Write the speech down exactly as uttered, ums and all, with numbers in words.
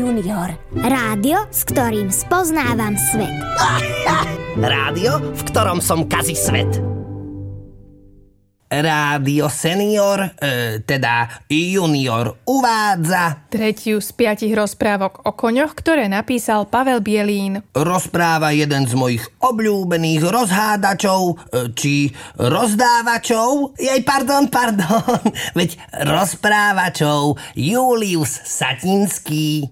junior. Rádio, s ktorým spoznávam svet. Rádio, v ktorom som kazi svet. Rádio senior, e, teda junior, uvádza tretiu z piatich rozprávok o koňoch, ktoré napísal Pavel Bielín. Rozpráva jeden z mojich obľúbených rozhádačov, e, či rozdávačov, jej pardon, pardon, veď rozprávačov, Julius Satinský.